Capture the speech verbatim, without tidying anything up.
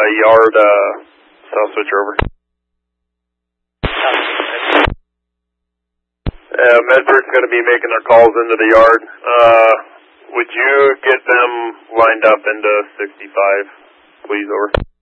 yard, uh, south switcher over. Uh, Medford's going to be making their calls into the yard. Uh, would you get them lined up into sixty-five, please, over?